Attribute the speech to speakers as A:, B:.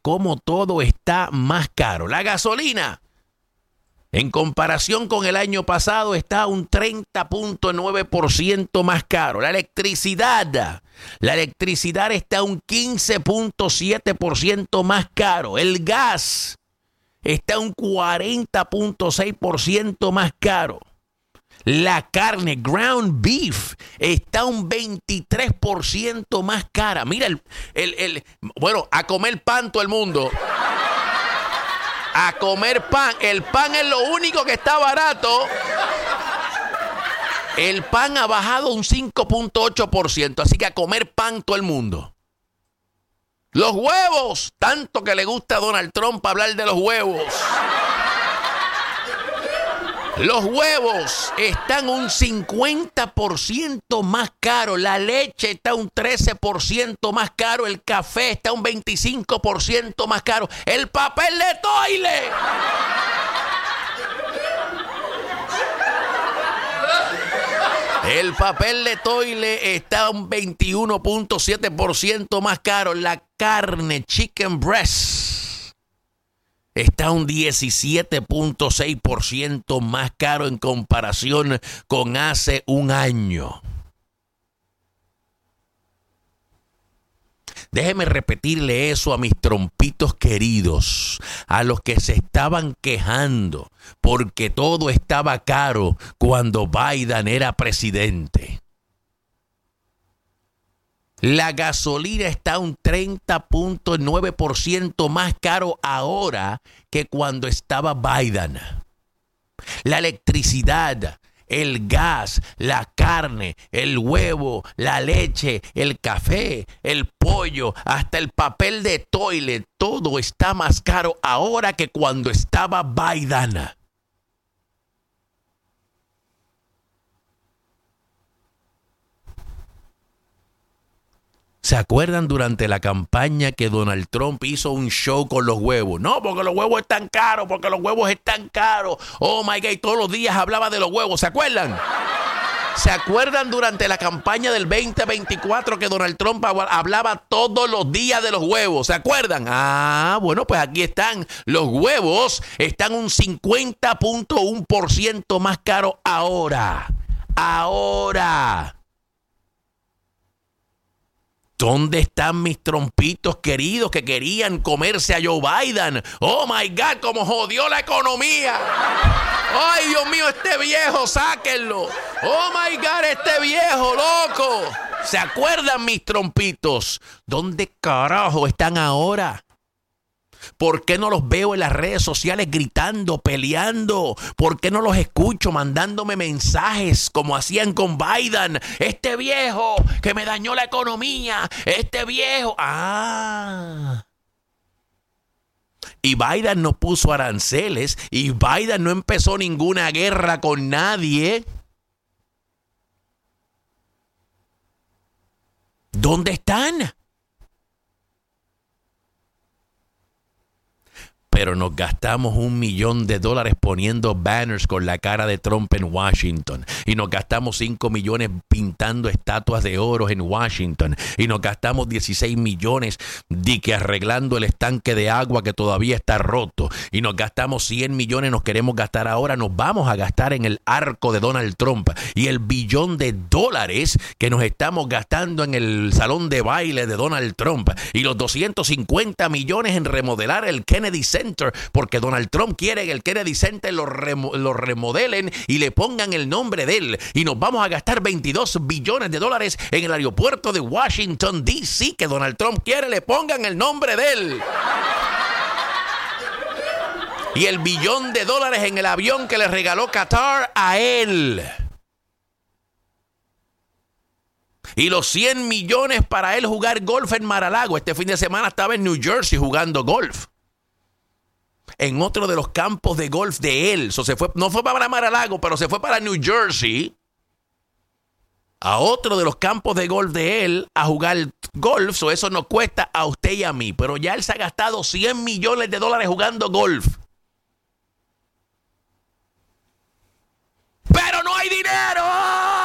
A: cómo todo está más caro. La gasolina, en comparación con el año pasado, está un 30.9% más caro. La electricidad está un 15.7% más caro. El gas está un 40.6% más caro. La carne, ground beef, está un 23% más cara. Mira, bueno, a comer pan todo el mundo. A comer pan. El pan es lo único que está barato. El pan ha bajado un 5.8%, así que a comer pan todo el mundo. Los huevos, tanto que le gusta a Donald Trump hablar de los huevos. Los huevos están un 50% más caro. La leche está un 13% más caro. El café está un 25% más caro. El papel de toile. El papel de toile está un 21.7% más caro. La carne, chicken breast, está un 17.6% más caro en comparación con hace un año. Déjeme repetirle eso a mis trompitos queridos, a los que se estaban quejando porque todo estaba caro cuando Biden era presidente. La gasolina está un 30.9% más caro ahora que cuando estaba Biden. La electricidad, el gas, la carne, el huevo, la leche, el café, el pollo, hasta el papel de toilet, todo está más caro ahora que cuando estaba Biden. ¿Se acuerdan durante la campaña que Donald Trump hizo un show con los huevos? No, porque los huevos están caros, porque los huevos están caros. Oh my God, y todos los días hablaba de los huevos, ¿se acuerdan? ¿Se acuerdan durante la campaña del 2024 que Donald Trump hablaba todos los días de los huevos? ¿Se acuerdan? Ah, bueno, pues aquí están. Los huevos están un 50.1% más caros ahora. Ahora. ¿Dónde están mis trompitos queridos que querían comerse a Joe Biden? Oh my God, cómo jodió la economía. Ay, Dios mío, este viejo, sáquenlo. Oh my God, este viejo, loco. ¿Se acuerdan mis trompitos? ¿Dónde carajo están ahora? ¿Por qué no los veo en las redes sociales gritando, peleando? ¿Por qué no los escucho mandándome mensajes como hacían con Biden? Este viejo que me dañó la economía. Este viejo. Ah. Y Biden no puso aranceles. Y Biden no empezó ninguna guerra con nadie. ¿Dónde están? Pero nos gastamos $1 millón poniendo banners con la cara de Trump en Washington. Y nos gastamos 5 millones pintando estatuas de oro en Washington. Y nos gastamos 16 millones arreglando el estanque de agua que todavía está roto. Y nos gastamos 100 millones, nos queremos gastar ahora. Nos vamos a gastar en el arco de Donald Trump. Y el $1 billón que nos estamos gastando en el salón de baile de Donald Trump. Y los 250 millones en remodelar el Kennedy Center, porque Donald Trump quiere que el Kennedy Center lo remodelen y le pongan el nombre de él. Y nos vamos a gastar $22 billones en el aeropuerto de Washington, D.C., que Donald Trump quiere le pongan el nombre de él. Y el $1 billón en el avión que le regaló Qatar a él. Y los 100 millones para él jugar golf en Mar-a-Lago. Este fin de semana estaba en New Jersey jugando golf. En otro de los campos de golf de él. No fue para Mar-a-Lago, pero se fue para New Jersey. A otro de los campos de golf de él a jugar golf. Eso nos cuesta a usted y a mí. Pero ya él se ha gastado $100 millones jugando golf. Pero no hay dinero.